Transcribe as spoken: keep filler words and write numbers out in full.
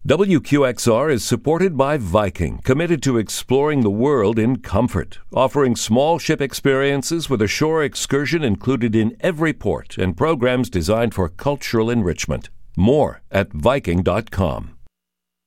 W Q X R is supported by Viking, committed to exploring the world in comfort, offering small ship experiences with a shore excursion included in every port and programs designed for cultural enrichment. More at Viking dot com.